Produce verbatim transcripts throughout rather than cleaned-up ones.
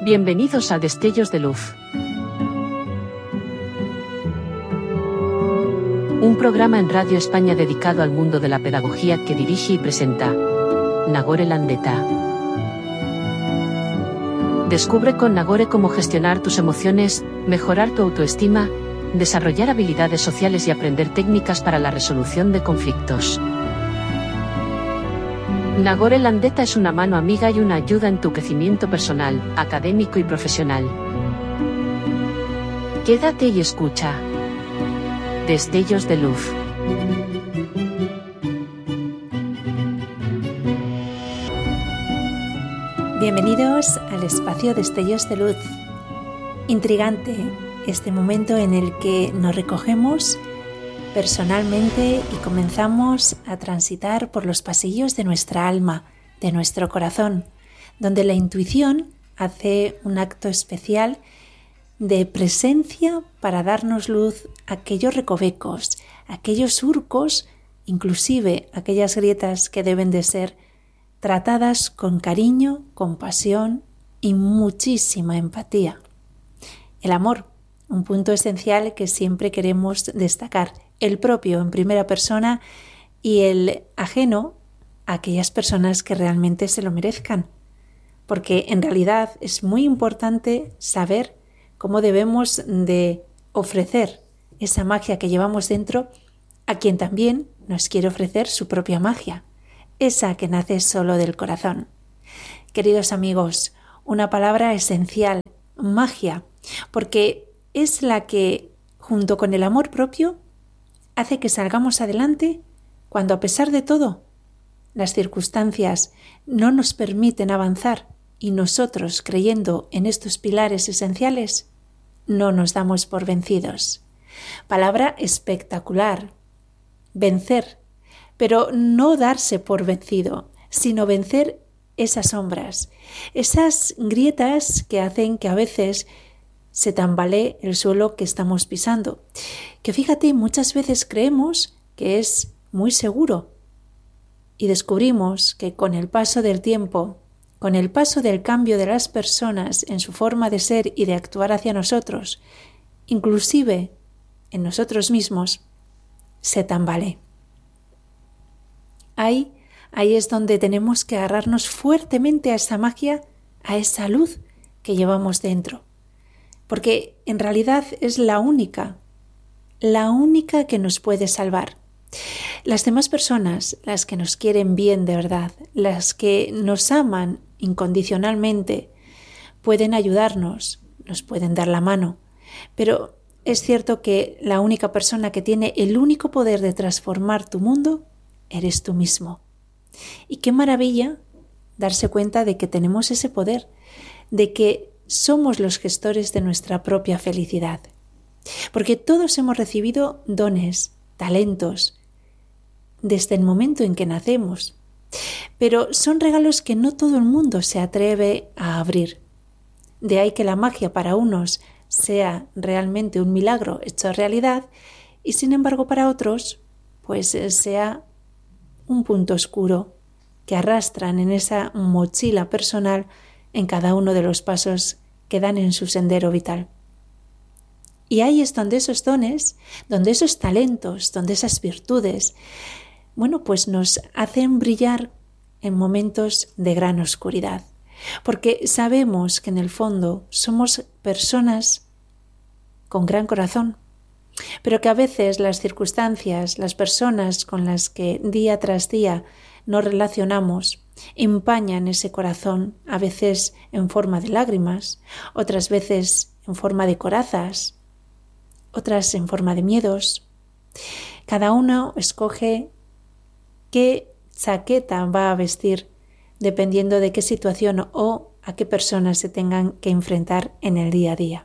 Bienvenidos a Destellos de Luz. Un programa en Radio España dedicado al mundo de la pedagogía que dirige y presenta Nagore Landeta. Descubre con Nagore cómo gestionar tus emociones, mejorar tu autoestima, desarrollar habilidades sociales y aprender técnicas para la resolución de conflictos. Nagore Landeta es una mano amiga y una ayuda en tu crecimiento personal, académico y profesional. Quédate y escucha. Destellos de Luz. Bienvenidos al espacio Destellos de Luz. Intrigante este momento en el que nos recogemos personalmente y comenzamos a transitar por los pasillos de nuestra alma, de nuestro corazón, donde la intuición hace un acto especial de presencia para darnos luz a aquellos recovecos, aquellos surcos, inclusive aquellas grietas que deben de ser tratadas con cariño, compasión y muchísima empatía. El amor, un punto esencial que siempre queremos destacar, el propio en primera persona y el ajeno a aquellas personas que realmente se lo merezcan. Porque en realidad es muy importante saber cómo debemos de ofrecer esa magia que llevamos dentro a quien también nos quiere ofrecer su propia magia, esa que nace solo del corazón. Queridos amigos, una palabra esencial, magia, porque es la que, junto con el amor propio, hace que salgamos adelante cuando, a pesar de todo, las circunstancias no nos permiten avanzar y nosotros, creyendo en estos pilares esenciales, no nos damos por vencidos. Palabra espectacular. Vencer, pero no darse por vencido, sino vencer esas sombras, esas grietas que hacen que a veces se tambalee el suelo que estamos pisando. Que fíjate, muchas veces creemos que es muy seguro y descubrimos que con el paso del tiempo, con el paso del cambio de las personas en su forma de ser y de actuar hacia nosotros, inclusive en nosotros mismos, se tambalee. Ahí, ahí es donde tenemos que agarrarnos fuertemente a esa magia, a esa luz que llevamos dentro. Porque en realidad es la única, la única que nos puede salvar. Las demás personas, las que nos quieren bien de verdad, las que nos aman incondicionalmente, pueden ayudarnos, nos pueden dar la mano, pero es cierto que la única persona que tiene el único poder de transformar tu mundo eres tú mismo. Y qué maravilla darse cuenta de que tenemos ese poder, de que somos los gestores de nuestra propia felicidad. Porque todos hemos recibido dones, talentos, desde el momento en que nacemos. Pero son regalos que no todo el mundo se atreve a abrir. De ahí que la magia para unos sea realmente un milagro hecho realidad y sin embargo para otros pues sea un punto oscuro que arrastran en esa mochila personal en cada uno de los pasos que dan en su sendero vital. Y ahí es donde esos dones, donde esos talentos, donde esas virtudes, bueno, pues nos hacen brillar en momentos de gran oscuridad. Porque sabemos que en el fondo somos personas con gran corazón, pero que a veces las circunstancias, las personas con las que día tras día nos relacionamos, empañan ese corazón, a veces en forma de lágrimas, otras veces en forma de corazas, otras en forma de miedos. Cada uno escoge qué chaqueta va a vestir dependiendo de qué situación o a qué personas se tengan que enfrentar en el día a día.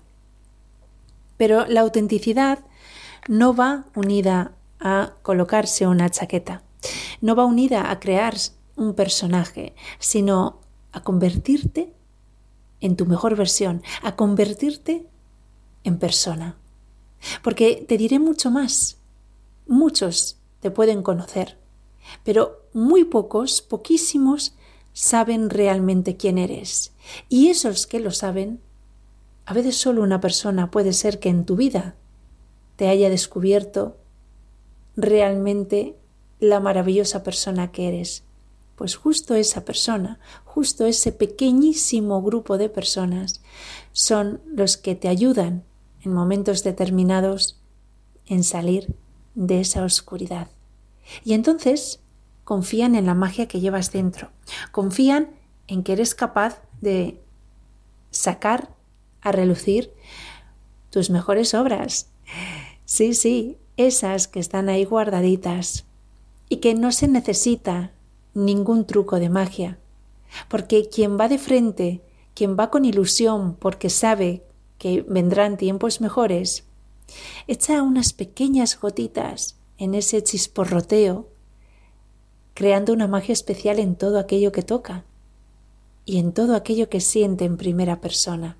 Pero la autenticidad no va unida a colocarse una chaqueta, no va unida a crear un personaje, sino a convertirte en tu mejor versión, a convertirte en persona. Porque te diré mucho más. Muchos te pueden conocer, pero muy pocos, poquísimos, saben realmente quién eres. Y esos que lo saben, a veces solo una persona puede ser que en tu vida te haya descubierto realmente la maravillosa persona que eres. Pues justo esa persona, justo ese pequeñísimo grupo de personas son los que te ayudan en momentos determinados en salir de esa oscuridad. Y entonces confían en la magia que llevas dentro. Confían en que eres capaz de sacar a relucir tus mejores obras. Sí, sí, esas que están ahí guardaditas y que no se necesita ningún truco de magia, porque quien va de frente, quien va con ilusión porque sabe que vendrán tiempos mejores, echa unas pequeñas gotitas en ese chisporroteo, creando una magia especial en todo aquello que toca y en todo aquello que siente en primera persona.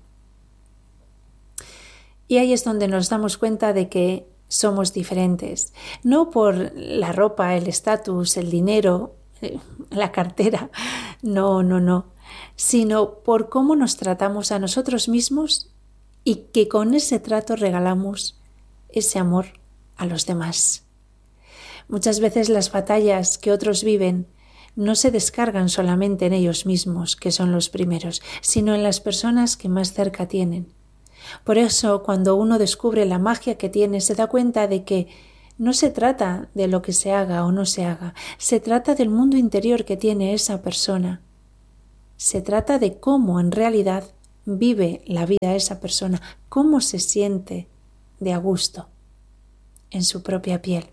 Y ahí es donde nos damos cuenta de que somos diferentes, no por la ropa, el estatus, el dinero, la cartera, no, no, no, sino por cómo nos tratamos a nosotros mismos y que con ese trato regalamos ese amor a los demás. Muchas veces las batallas que otros viven no se descargan solamente en ellos mismos, que son los primeros, sino en las personas que más cerca tienen. Por eso, cuando uno descubre la magia que tiene, se da cuenta de que no se trata de lo que se haga o no se haga, se trata del mundo interior que tiene esa persona. Se trata de cómo en realidad vive la vida esa persona, cómo se siente de a gusto en su propia piel.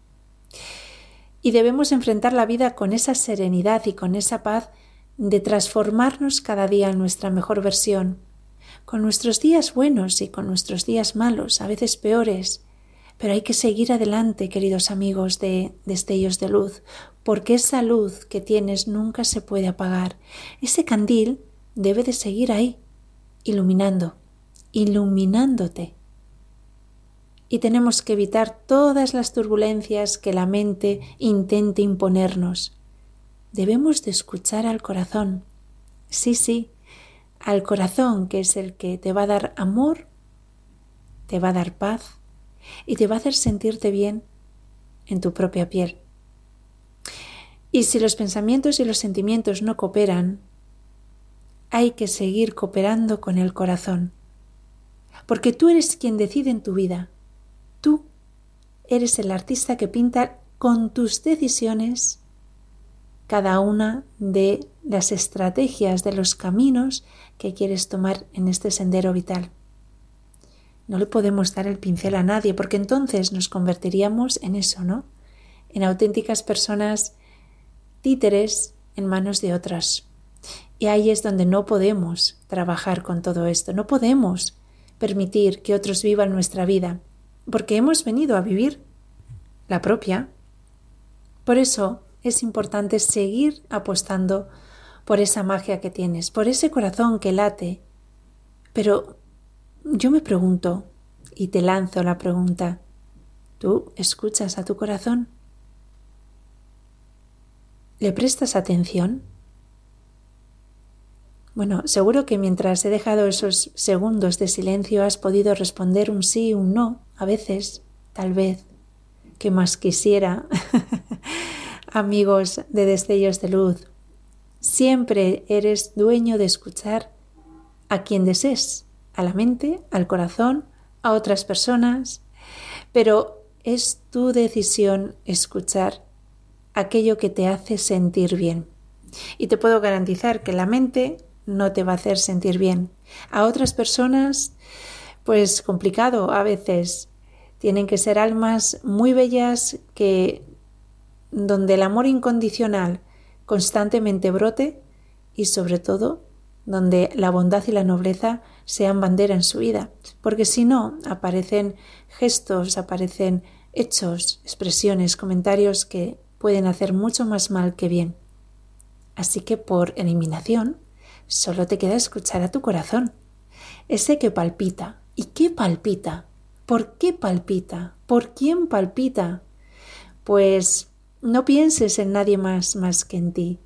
Y debemos enfrentar la vida con esa serenidad y con esa paz de transformarnos cada día en nuestra mejor versión, con nuestros días buenos y con nuestros días malos, a veces peores, pero hay que seguir adelante, queridos amigos de Destellos de Luz, porque esa luz que tienes nunca se puede apagar. Ese candil debe de seguir ahí, iluminando, iluminándote. Y tenemos que evitar todas las turbulencias que la mente intente imponernos. Debemos de escuchar al corazón. Sí, sí, al corazón, que es el que te va a dar amor, te va a dar paz y te va a hacer sentirte bien en tu propia piel. Y si los pensamientos y los sentimientos no cooperan, hay que seguir cooperando con el corazón, porque tú eres quien decide en tu vida. Tú eres el artista que pinta con tus decisiones cada una de las estrategias, de los caminos que quieres tomar en este sendero vital. No le podemos dar el pincel a nadie, porque entonces nos convertiríamos en eso, ¿no? En auténticas personas títeres en manos de otras. Y ahí es donde no podemos trabajar con todo esto, no podemos permitir que otros vivan nuestra vida, porque hemos venido a vivir la propia. Por eso es importante seguir apostando por esa magia que tienes, por ese corazón que late. Pero yo me pregunto, y te lanzo la pregunta, ¿tú escuchas a tu corazón? ¿Le prestas atención? Bueno, seguro que mientras he dejado esos segundos de silencio has podido responder un sí, un no, a veces, tal vez, que más quisiera. Amigos de Destellos de Luz, siempre eres dueño de escuchar a quien desees, a la mente, al corazón, a otras personas, pero es tu decisión escuchar aquello que te hace sentir bien. Y te puedo garantizar que la mente no te va a hacer sentir bien. A otras personas, pues complicado a veces. Tienen que ser almas muy bellas que donde el amor incondicional constantemente brote y sobre todo donde la bondad y la nobleza sean bandera en su vida, porque si no aparecen gestos, aparecen hechos, expresiones, comentarios que pueden hacer mucho más mal que bien. Así que por eliminación solo te queda escuchar a tu corazón, ese que palpita. ¿Y qué palpita? ¿Por qué palpita? ¿Por quién palpita? Pues no pienses en nadie más más que en ti,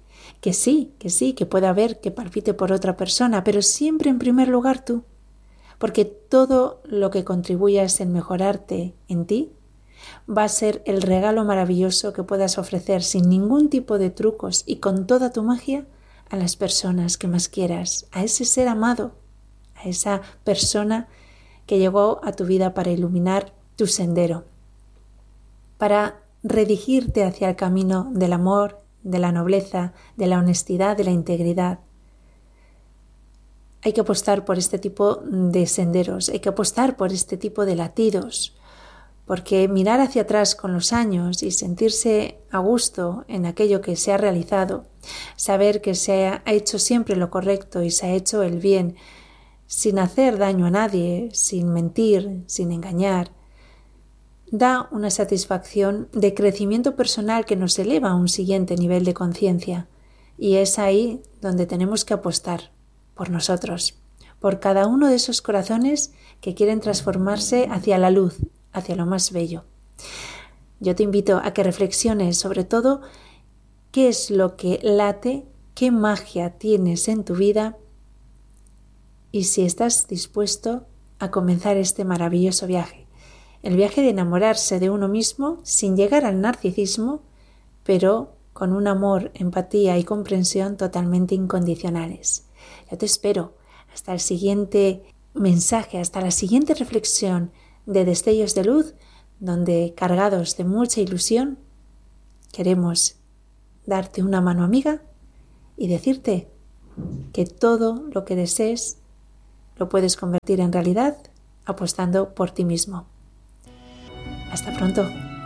que sí, que sí, que pueda haber que palpite por otra persona, pero siempre en primer lugar tú, porque todo lo que contribuyas en mejorarte en ti va a ser el regalo maravilloso que puedas ofrecer sin ningún tipo de trucos y con toda tu magia a las personas que más quieras, a ese ser amado, a esa persona que llegó a tu vida para iluminar tu sendero, para redirigirte hacia el camino del amor, de la nobleza, de la honestidad, de la integridad. Hay que apostar por este tipo de senderos, hay que apostar por este tipo de latidos, porque mirar hacia atrás con los años y sentirse a gusto en aquello que se ha realizado, saber que se ha hecho siempre lo correcto y se ha hecho el bien, sin hacer daño a nadie, sin mentir, sin engañar, da una satisfacción de crecimiento personal que nos eleva a un siguiente nivel de conciencia. Y es ahí donde tenemos que apostar por nosotros, por cada uno de esos corazones que quieren transformarse hacia la luz, hacia lo más bello. Yo te invito a que reflexiones sobre todo qué es lo que late, qué magia tienes en tu vida y si estás dispuesto a comenzar este maravilloso viaje. El viaje de enamorarse de uno mismo sin llegar al narcisismo, pero con un amor, empatía y comprensión totalmente incondicionales. Yo te espero hasta el siguiente mensaje, hasta la siguiente reflexión de Destellos de Luz, donde, cargados de mucha ilusión, queremos darte una mano amiga y decirte que todo lo que desees lo puedes convertir en realidad apostando por ti mismo. Hasta pronto.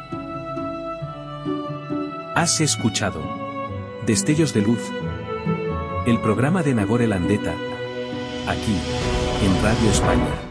Has escuchado Destellos de Luz, el programa de Nagore Landeta, aquí, en Radio España.